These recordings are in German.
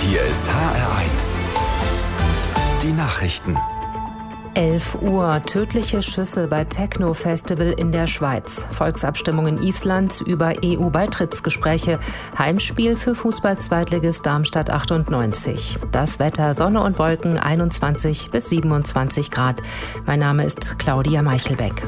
Hier ist HR1. Die Nachrichten. 11 Uhr, tödliche Schüsse bei Techno-Festival in der Schweiz. Volksabstimmung in Island über EU-Beitrittsgespräche. Heimspiel für Fußball-Zweitligist Darmstadt 98. Das Wetter, Sonne und Wolken, 21 bis 27 Grad. Mein Name ist Claudia Meichelbeck.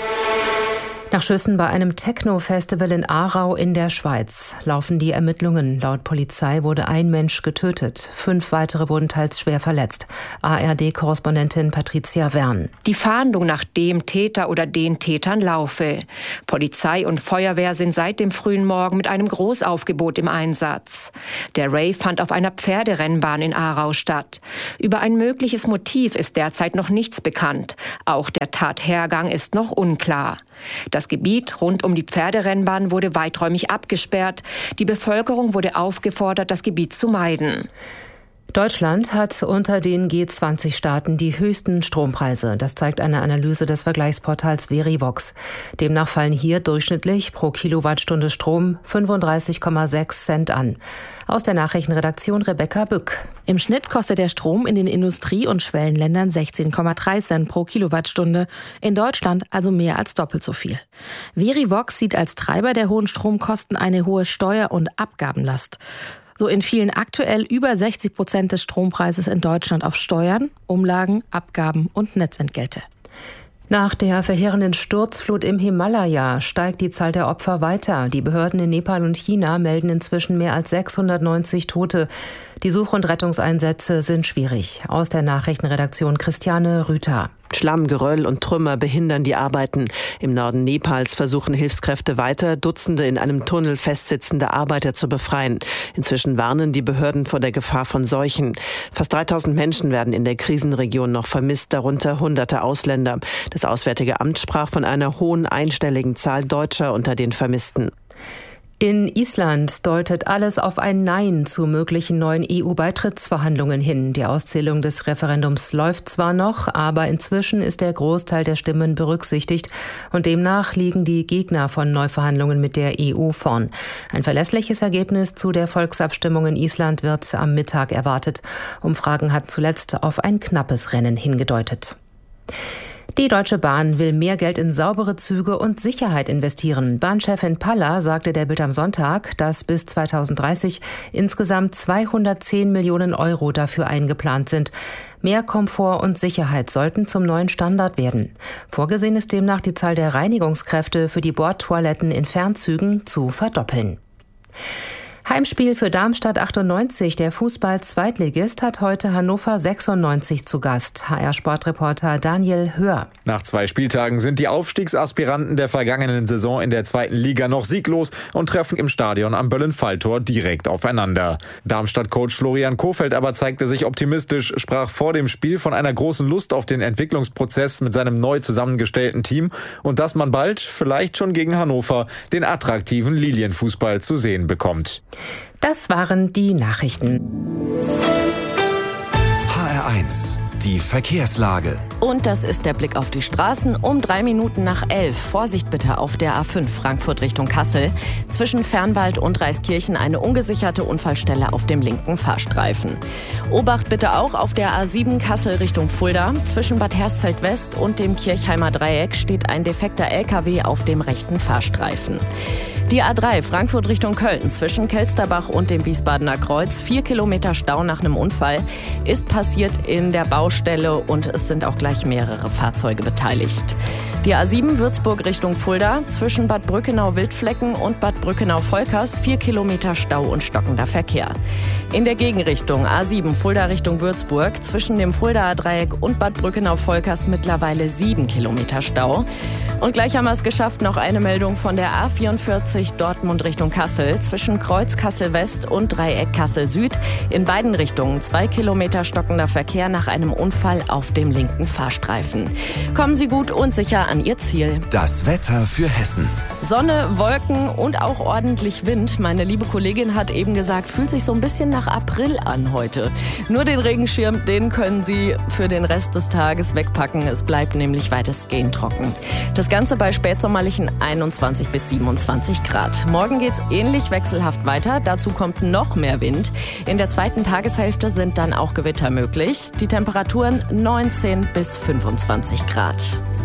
Nach Schüssen bei einem Techno-Festival in Aarau in der Schweiz laufen die Ermittlungen. Laut Polizei wurde ein Mensch getötet. 5 weitere wurden teils schwer verletzt. ARD-Korrespondentin Patricia Wern. Die Fahndung nach dem Täter oder den Tätern laufe. Polizei und Feuerwehr sind seit dem frühen Morgen mit einem Großaufgebot im Einsatz. Der Rave fand auf einer Pferderennbahn in Aarau statt. Über ein mögliches Motiv ist derzeit noch nichts bekannt. Auch der Tathergang ist noch unklar. Das Gebiet rund um die Pferderennbahn wurde weiträumig abgesperrt. Die Bevölkerung wurde aufgefordert, das Gebiet zu meiden. Deutschland hat unter den G20-Staaten die höchsten Strompreise. Das zeigt eine Analyse des Vergleichsportals Verivox. Demnach fallen hier durchschnittlich pro Kilowattstunde Strom 35,6 Cent an. Aus der Nachrichtenredaktion Rebecca Bück. Im Schnitt kostet der Strom in den Industrie- und Schwellenländern 16,3 Cent pro Kilowattstunde. In Deutschland also mehr als doppelt so viel. Verivox sieht als Treiber der hohen Stromkosten eine hohe Steuer- und Abgabenlast. So entfielen aktuell über 60% des Strompreises in Deutschland auf Steuern, Umlagen, Abgaben und Netzentgelte. Nach der verheerenden Sturzflut im Himalaya steigt die Zahl der Opfer weiter. Die Behörden in Nepal und China melden inzwischen mehr als 690 Tote. Die Such- und Rettungseinsätze sind schwierig. Aus der Nachrichtenredaktion Christiane Rüther. Schlamm, Geröll und Trümmer behindern die Arbeiten. Im Norden Nepals versuchen Hilfskräfte weiter, Dutzende in einem Tunnel festsitzende Arbeiter zu befreien. Inzwischen warnen die Behörden vor der Gefahr von Seuchen. Fast 3000 Menschen werden in der Krisenregion noch vermisst, darunter Hunderte Ausländer. Das Auswärtige Amt sprach von einer hohen einstelligen Zahl Deutscher unter den Vermissten. In Island deutet alles auf ein Nein zu möglichen neuen EU-Beitrittsverhandlungen hin. Die Auszählung des Referendums läuft zwar noch, aber inzwischen ist der Großteil der Stimmen berücksichtigt und demnach liegen die Gegner von Neuverhandlungen mit der EU vorn. Ein verlässliches Ergebnis zu der Volksabstimmung in Island wird am Mittag erwartet. Umfragen hat zuletzt auf ein knappes Rennen hingedeutet. Die Deutsche Bahn will mehr Geld in saubere Züge und Sicherheit investieren. Bahnchefin Palla sagte der Bild am Sonntag, dass bis 2030 insgesamt 210 Millionen Euro dafür eingeplant sind. Mehr Komfort und Sicherheit sollten zum neuen Standard werden. Vorgesehen ist demnach, die Zahl der Reinigungskräfte für die Bordtoiletten in Fernzügen zu verdoppeln. Heimspiel für Darmstadt 98. Der Fußball-Zweitligist hat heute Hannover 96 zu Gast. HR-Sportreporter Daniel Hör. Nach 2 Spieltagen sind die Aufstiegsaspiranten der vergangenen Saison in der 2. Liga noch sieglos und treffen im Stadion am Böllen-Falltor direkt aufeinander. Darmstadt-Coach Florian Kohfeldt aber zeigte sich optimistisch, sprach vor dem Spiel von einer großen Lust auf den Entwicklungsprozess mit seinem neu zusammengestellten Team und dass man bald, vielleicht schon gegen Hannover, den attraktiven Lilienfußball zu sehen bekommt. Das waren die Nachrichten. HR1, die Verkehrslage. Und das ist der Blick auf die Straßen um 3 Minuten nach 11. Vorsicht bitte auf der A5 Frankfurt Richtung Kassel. Zwischen Fernwald und Reiskirchen eine ungesicherte Unfallstelle auf dem linken Fahrstreifen. Obacht bitte auch auf der A7 Kassel Richtung Fulda. Zwischen Bad Hersfeld West und dem Kirchheimer Dreieck steht ein defekter LKW auf dem rechten Fahrstreifen. Die A3 Frankfurt Richtung Köln zwischen Kelsterbach und dem Wiesbadener Kreuz. 4 Kilometer Stau nach einem Unfall ist passiert in der Baustelle und es sind auch gleich mehrere Fahrzeuge beteiligt. Die A7 Würzburg Richtung Fulda zwischen Bad Brückenau-Wildflecken und Bad Brückenau-Volkers 4 Kilometer Stau und stockender Verkehr. In der Gegenrichtung A7 Fulda Richtung Würzburg zwischen dem Fuldaer Dreieck und Bad Brückenau-Volkers mittlerweile 7 Kilometer Stau. Und gleich haben wir es geschafft, noch eine Meldung von der A44 Dortmund Richtung Kassel zwischen Kreuz Kassel-West und Dreieck Kassel-Süd. In beiden Richtungen 2 Kilometer stockender Verkehr nach einem Unfall auf dem linken Fahrstreifen. Kommen Sie gut und sicher an Ihr Ziel. Das Wetter für Hessen. Sonne, Wolken und auch ordentlich Wind. Meine liebe Kollegin hat eben gesagt, fühlt sich so ein bisschen nach April an heute. Nur den Regenschirm, den können Sie für den Rest des Tages wegpacken. Es bleibt nämlich weitestgehend trocken. Das Ganze bei spätsommerlichen 21 bis 27 Grad. Grad. Morgen geht's ähnlich wechselhaft weiter. Dazu kommt noch mehr Wind. In der zweiten Tageshälfte sind dann auch Gewitter möglich. Die Temperaturen 19 bis 25 Grad.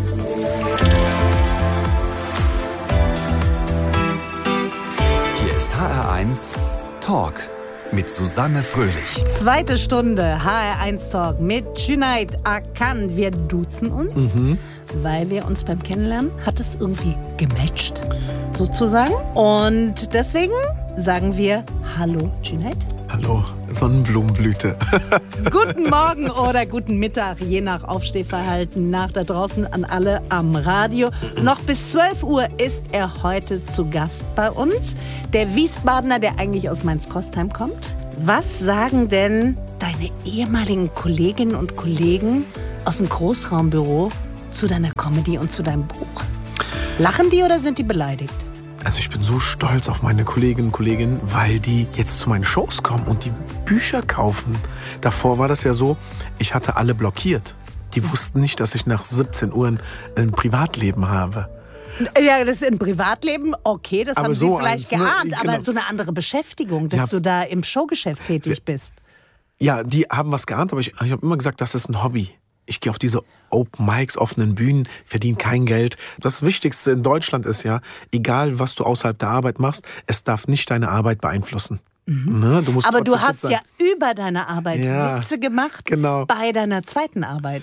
Hier ist HR1 Talk mit Susanne Fröhlich. Zweite Stunde HR1 Talk mit Cüneyt Akan. Wir duzen uns, weil wir uns beim Kennenlernen hat es irgendwie gematcht, sozusagen. Und deswegen sagen wir Hallo Cüneyt. Hallo, Sonnenblumenblüte. Guten Morgen oder guten Mittag, je nach Aufstehverhalten, nach da draußen an alle am Radio. Noch bis 12 Uhr ist er heute zu Gast bei uns. Der Wiesbadener, der eigentlich aus Mainz-Kostheim kommt. Was sagen denn deine ehemaligen Kolleginnen und Kollegen aus dem Großraumbüro zu deiner Comedy und zu deinem Buch? Lachen die oder sind die beleidigt? Also ich bin so stolz auf meine Kolleginnen und Kollegen, weil die jetzt zu meinen Shows kommen und die Bücher kaufen. Davor war das ja so, ich hatte alle blockiert. Die wussten nicht, dass ich nach 17 Uhr ein Privatleben habe. Ja, das ist ein Privatleben, okay, das aber haben so sie vielleicht geahnt, genau. Aber so eine andere Beschäftigung, dass du da im Showgeschäft tätig bist. Ja, die haben was geahnt, aber ich habe immer gesagt, das ist ein Hobby. Ich gehe auf diese Open Mics, offenen Bühnen, verdiene kein Geld. Das Wichtigste in Deutschland ist ja, egal was du außerhalb der Arbeit machst, es darf nicht deine Arbeit beeinflussen. Ne? Du musst aber du trotzdem hast fit ja sein. über deine Arbeit Witze gemacht, genau. Bei deiner zweiten Arbeit.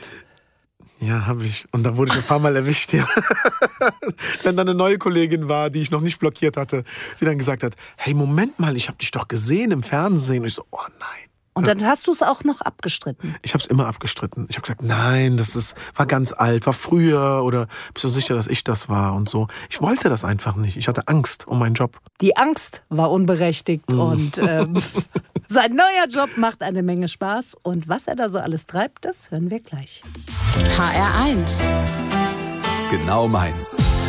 Ja, habe ich. Und da wurde ich ein paar Mal erwischt, ja. Wenn da eine neue Kollegin war, die ich noch nicht blockiert hatte, die dann gesagt hat, hey, Moment mal, ich habe dich doch gesehen im Fernsehen. Und ich so, oh nein. Und dann hast du es auch noch abgestritten? Ich habe es immer abgestritten. Ich habe gesagt, nein, war ganz alt, war früher oder bist du sicher, dass ich das war und so. Ich wollte das einfach nicht. Ich hatte Angst um meinen Job. Die Angst war unberechtigt und sein neuer Job macht eine Menge Spaß. Und was er da so alles treibt, das hören wir gleich. HR1. Genau meins.